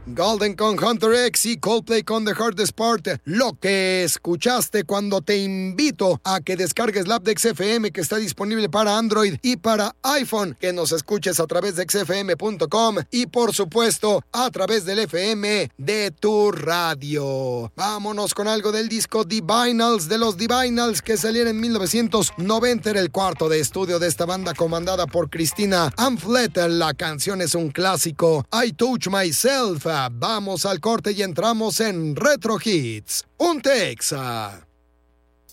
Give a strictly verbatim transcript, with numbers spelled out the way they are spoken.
Golden con Hunter X y Coldplay con The Hardest Part. Lo que escuchaste cuando te invito a que descargues la app de X F M, que está disponible para Android y para iPhone, que nos escuches a través de x f m punto com y por supuesto a través del F M de tu radio. Vámonos con algo del disco Divinals de los Divinals, que salieron en mil novecientos noventa. Era el cuarto de estudio de esta banda comandada por Christina Amphlett. La canción es un clásico, I Touch Myself. Vamos al corte y entramos en Retro Hits. Un Texa.